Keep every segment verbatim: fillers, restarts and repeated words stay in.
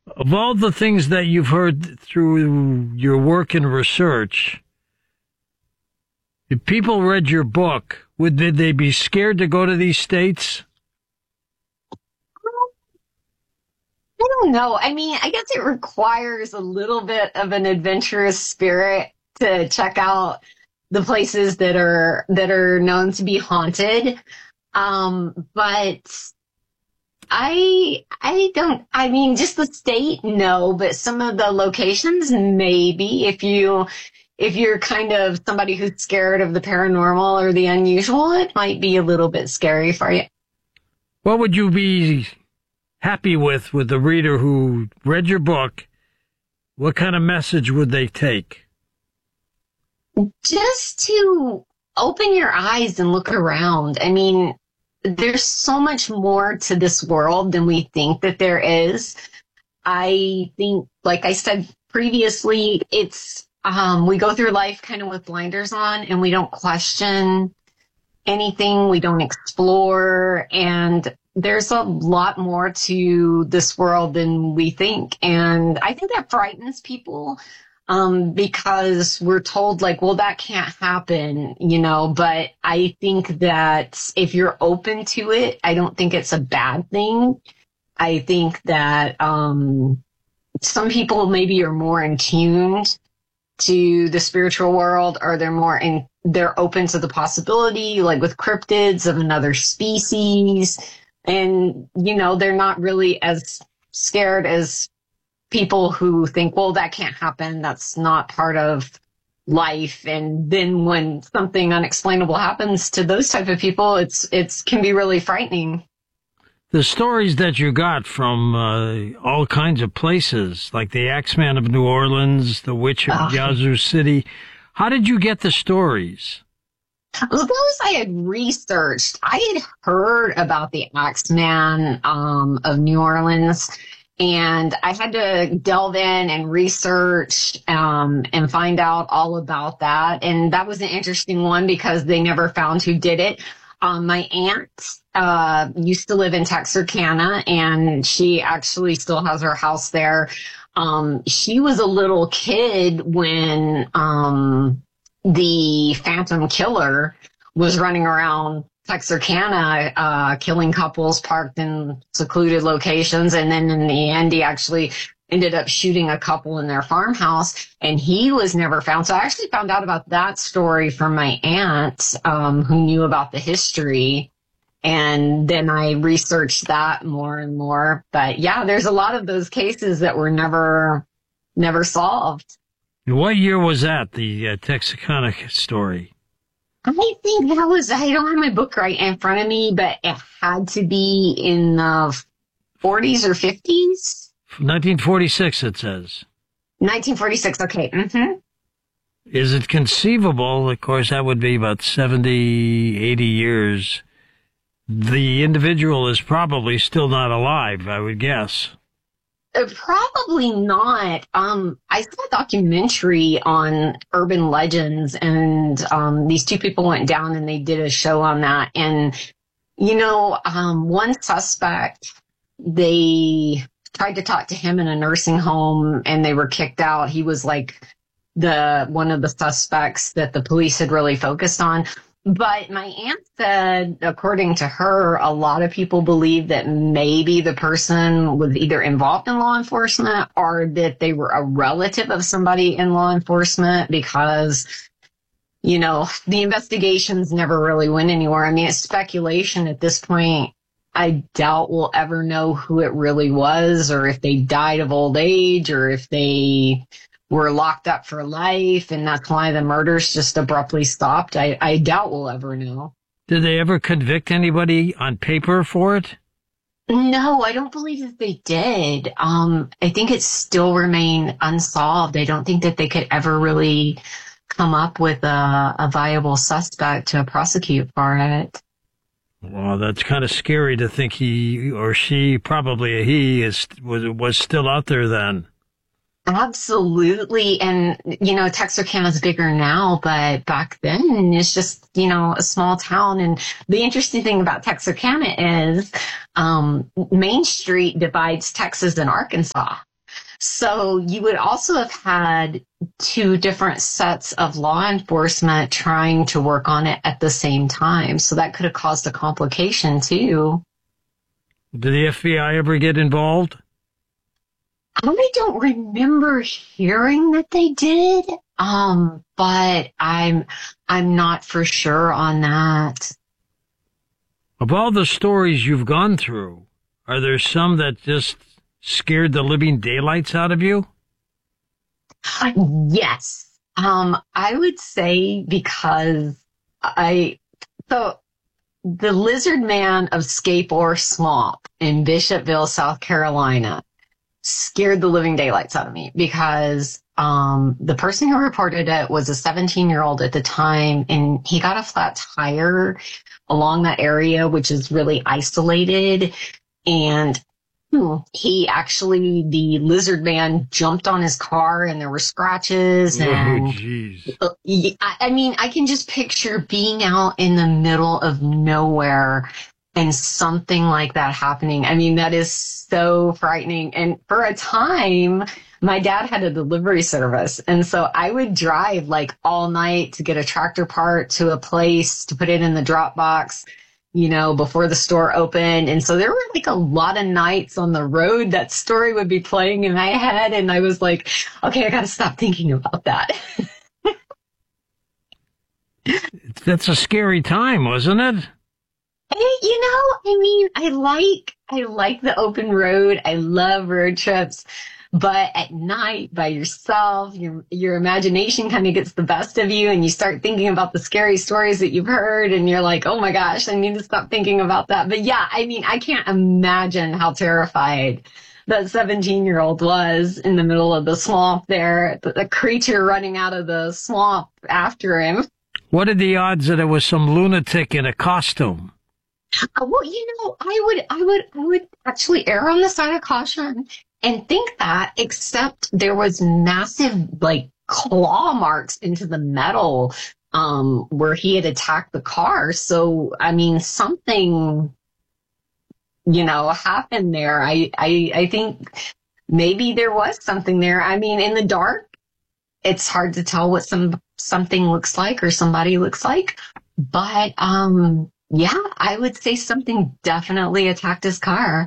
Of all the things that you've heard through your work and research, if people read your book, would they they be scared to go to these states? I don't know. I mean, I guess it requires a little bit of an adventurous spirit to check out the places that are that are known to be haunted. Um, but I I don't. I mean, just the state, no. But some of the locations, maybe. If you if you're kind of somebody who's scared of the paranormal or the unusual, it might be a little bit scary for you. What would you be happy with with the reader who read your book? What kind of message would they take? Just to open your eyes and look around. I mean, there's so much more to this world than we think that there is. I think, like I said previously, it's um, we go through life kind of with blinders on, and we don't question anything. We don't explore, and there's a lot more to this world than we think. And I think that frightens people, um, because we're told, like, well, that can't happen, you know, but I think that if you're open to it, I don't think it's a bad thing. I think that, um, some people maybe are more in tuned to the spiritual world, or they're more in, they're open to the possibility, like with cryptids of another species. And, you know, they're not really as scared as people who think, well, that can't happen. That's not part of life. And then when something unexplainable happens to those type of people, it's, it's can be really frightening. The stories that you got from uh, all kinds of places, like the Axeman of New Orleans, the Witch of Oh. Yazoo City, how did you get the stories? Those I had researched. I had heard about the Axeman um, of New Orleans, and I had to delve in and research um, and find out all about that. And that was an interesting one because they never found who did it. Um, my aunt uh, used to live in Texarkana, and she actually still has her house there. Um, she was a little kid when um, the Phantom Killer was running around Texarkana, uh, killing couples parked in secluded locations. And then in the end, he actually ended up shooting a couple in their farmhouse, and he was never found. So I actually found out about that story from my aunt, um, who knew about the history. And then I researched that more and more. But yeah, there's a lot of those cases that were never, never solved. What year was that, the uh, Texarkana story? I think that was, I don't have my book right in front of me, but it had to be in the forties or fifties. nineteen forty-six, it says. nineteen forty-six, okay. Mm-hmm. Is it conceivable, of course, that would be about seventy, eighty years, the individual is probably still not alive, I would guess. Uh, probably not. Um, I saw a documentary on urban legends, and um, these two people went down and they did a show on that. And, you know, um, one suspect, they tried to talk to him in a nursing home and they were kicked out. He was like the one of the suspects that the police had really focused on. But my aunt said, according to her, a lot of people believe that maybe the person was either involved in law enforcement or that they were a relative of somebody in law enforcement because, you know, the investigations never really went anywhere. I mean, it's speculation at this point. I doubt we'll ever know who it really was, or if they died of old age, or if they were locked up for life, and that's why the murders just abruptly stopped. I, I doubt we'll ever know. Did they ever convict anybody on paper for it? No, I don't believe that they did. Um, I think it still remained unsolved. I don't think that they could ever really come up with a, a viable suspect to prosecute for it. Well, that's kind of scary to think he or she, probably a he, is was was still out there then. Absolutely. And, you know, Texarkana is bigger now, but back then it's just, you know, a small town. And the interesting thing about Texarkana is um, Main Street divides Texas and Arkansas. So you would also have had two different sets of law enforcement trying to work on it at the same time. So that could have caused a complication too. Did the F B I ever get involved? I don't remember hearing that they did, um, but I'm I'm not for sure on that. Of all the stories you've gone through, are there some that just scared the living daylights out of you? Yes. Um, I would say because I, so the Lizard Man of Scape-Ore Swamp in Bishopville, South Carolina scared the living daylights out of me because, um, the person who reported it was a seventeen year old at the time, and he got a flat tire along that area, which is really isolated. And he actually, the Lizard Man jumped on his car and there were scratches. And oh, jeez. I mean, I can just picture being out in the middle of nowhere and something like that happening. I mean, that is so frightening. And for a time, my dad had a delivery service. And so I would drive like all night to get a tractor part to a place to put it in the drop box, you know, before the store opened. And so there were like a lot of nights on the road that story would be playing in my head. And I was like, okay, I got to stop thinking about that. That's a scary time, wasn't it? Hey, you know, I mean, I like, I like the open road. I love road trips. But at night by yourself, your your imagination kind of gets the best of you and you start thinking about the scary stories that you've heard and you're like, oh my gosh, I need to stop thinking about that. But yeah, I mean, I can't imagine how terrified that seventeen year old was in the middle of the swamp there, the, the creature running out of the swamp after him. What are the odds that it was some lunatic in a costume? Uh, well, you know, I would, I would, I would actually err on the side of caution and think that, except there was massive, like, claw marks into the metal, um, where he had attacked the car. So, I mean, something, you know, happened there. I, I, I think maybe there was something there. I mean, in the dark, it's hard to tell what some, something looks like or somebody looks like. But, um, yeah, I would say something definitely attacked his car.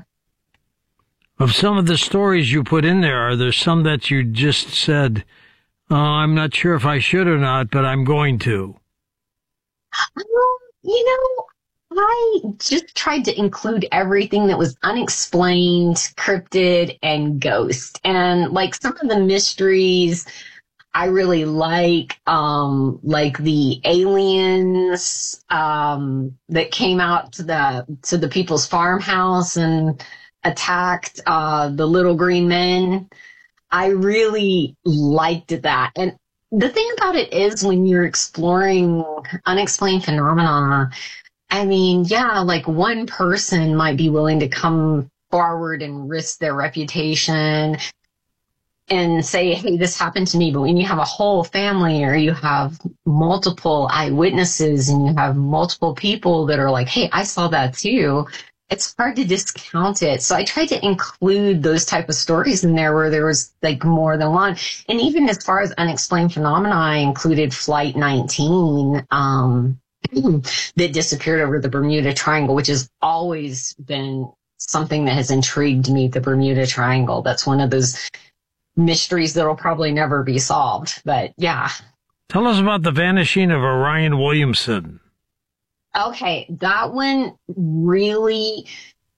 Of some of the stories you put in there, are there some that you just said, oh, I'm not sure if I should or not, but I'm going to? Um, you know, I just tried to include everything that was unexplained, cryptid, and ghost. And like some of the mysteries I really like, um, like the aliens um, that came out to the to the people's farmhouse and attacked uh, the little green men. I really liked that. And the thing about it is, when you're exploring unexplained phenomena, I mean, yeah, like one person might be willing to come forward and risk their reputation and say, hey, this happened to me. But when you have a whole family or you have multiple eyewitnesses and you have multiple people that are like, hey, I saw that too, it's hard to discount it. So I tried to include those type of stories in there where there was like more than one. And even as far as unexplained phenomena, I included Flight nineteen, um, that disappeared over the Bermuda Triangle, which has always been something that has intrigued me, the Bermuda Triangle. That's one of those mysteries that'll probably never be solved. But yeah. Tell us about the vanishing of Orion Williamson. Okay, that one really,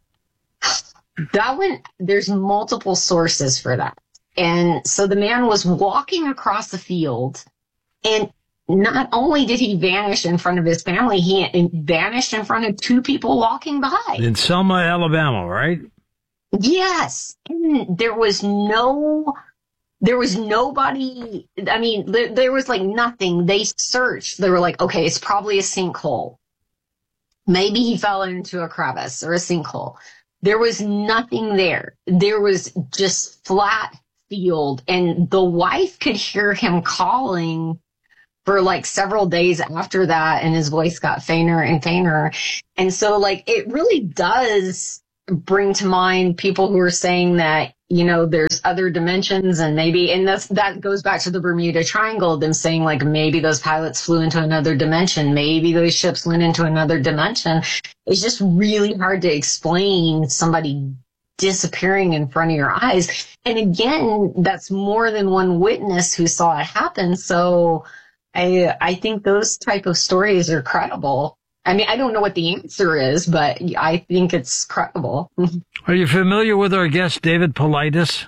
that one, there's multiple sources for that. And so the man was walking across the field, and not only did he vanish in front of his family, he vanished in front of two people walking by. In Selma, Alabama, right? Yes. And there was no, there was nobody, I mean, there, there was like nothing. They searched. They were like, okay, it's probably a sinkhole. Maybe he fell into a crevice or a sinkhole. There was nothing there. There was just flat field. And the wife could hear him calling for like several days after that. And his voice got fainter and fainter. And so like, it really does bring to mind people who are saying that you know, there's other dimensions and maybe, and that's, that goes back to the Bermuda Triangle, them saying like maybe those pilots flew into another dimension. Maybe those ships went into another dimension. It's just really hard to explain somebody disappearing in front of your eyes. And again, that's more than one witness who saw it happen. So I, I think those type of stories are credible. I mean, I don't know what the answer is, but I think it's credible. Are you familiar with our guest, David Paulides?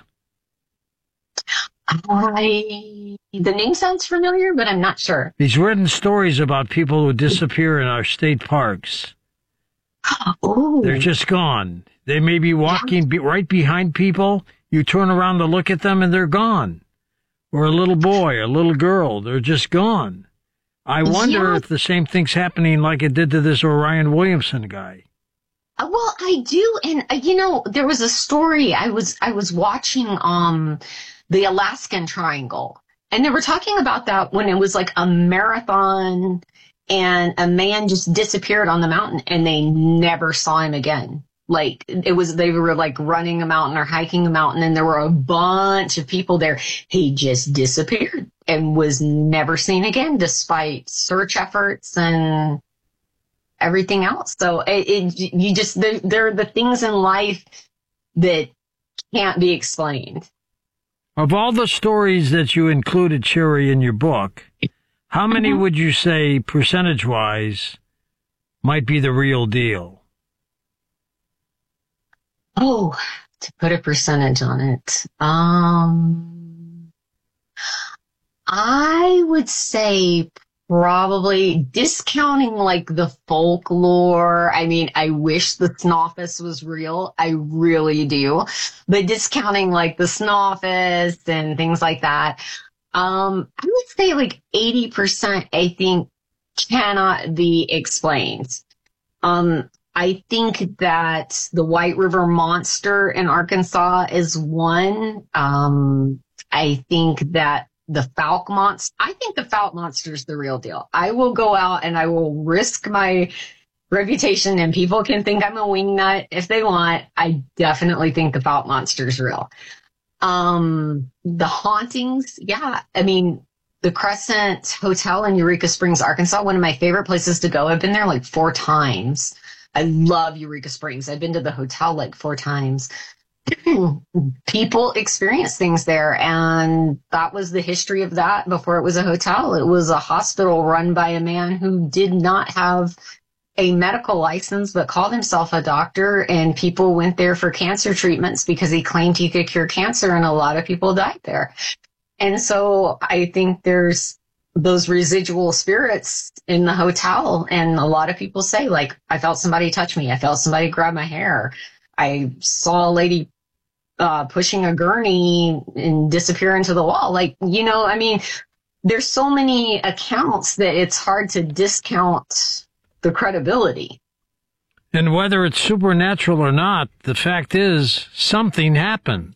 I, the name sounds familiar, but I'm not sure. He's written stories about people who disappear in our state parks. Oh. They're just gone. They may be walking be right behind people. You turn around to look at them and they're gone. Or a little boy, a little girl, they're just gone. I wonder yeah. if the same thing's happening like it did to this Orion Williamson guy. Uh, well, I do. And, uh, you know, there was a story I was, I was watching, um, the Alaskan Triangle, and they were talking about that when it was like a marathon and a man just disappeared on the mountain and they never saw him again. Like it was, they were like running a mountain or hiking a mountain and there were a bunch of people there. He just disappeared and was never seen again despite search efforts and everything else. So it, it you just, there, there are the things in life that can't be explained. Of all the stories that you included, Sherry, in your book, how many mm-hmm. would you say percentage-wise might be the real deal? Oh, to put a percentage on it. Um, I would say probably discounting like the folklore. I mean, I wish the Snoffus was real. I really do. But discounting like the Snoffus and things like that. Um, I would say like eighty percent I think cannot be explained. Um, I think that the White River Monster in Arkansas is one. Um, I think that the Fouke Monster, I think the Fouke Monster is the real deal. I will go out and I will risk my reputation and people can think I'm a wingnut if they want. I definitely think the Fouke Monster is real. Um, the hauntings, yeah. I mean, the Crescent Hotel in Eureka Springs, Arkansas, one of my favorite places to go. I've been there like four times. I love Eureka Springs. I've been to the hotel like four times. People experience things there, and that was the history of that before it was a hotel. It was a hospital run by a man who did not have a medical license but called himself a doctor, and people went there for cancer treatments because he claimed he could cure cancer, and a lot of people died there. And so I think there's those residual spirits in the hotel. And a lot of people say, like, I felt somebody touch me. I felt somebody grab my hair. I saw a lady uh, pushing a gurney and disappear into the wall. Like, you know, I mean, there's so many accounts that it's hard to discount the credibility. And whether it's supernatural or not, the fact is something happened.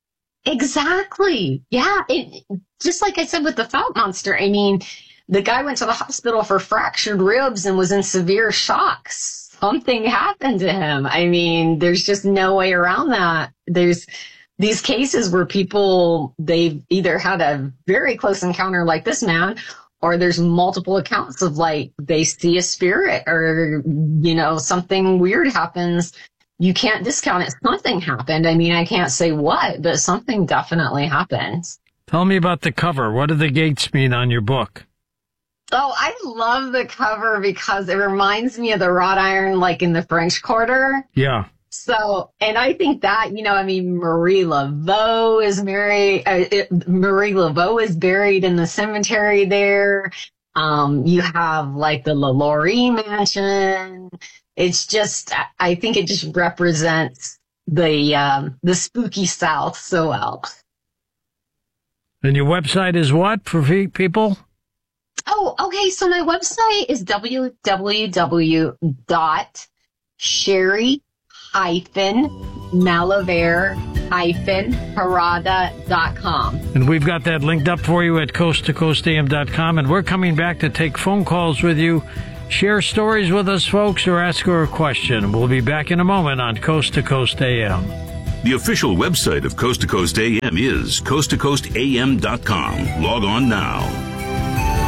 Exactly. Yeah. It, just like I said with the Fouke Monster, I mean, the guy went to the hospital for fractured ribs and was in severe shock. Something happened to him. I mean, there's just no way around that. There's these cases where people, they've either had a very close encounter like this man, or there's multiple accounts of like they see a spirit or, you know, something weird happens. You can't discount it. Something happened. I mean, I can't say what, but something definitely happened. Tell me about the cover. What do the gates mean on your book? Oh, I love the cover because it reminds me of the wrought iron, like in the French Quarter. Yeah. So, and I think that, you know, I mean, Marie Laveau is married, uh, it, Marie Laveau is buried in the cemetery there. Um, you have like the LaLaurie Mansion. It's just, I think it just represents the, um, the spooky South so well. And your website is what for people? Oh, okay. So my website is w w w dot sherry malaver harada dot com. And we've got that linked up for you at coast to coast a m dot com. And we're coming back to take phone calls with you. Share stories with us, folks, or ask her a question. We'll be back in a moment on Coast to Coast A M. The official website of Coast to Coast A M is coast to coast a m dot com. Log on now.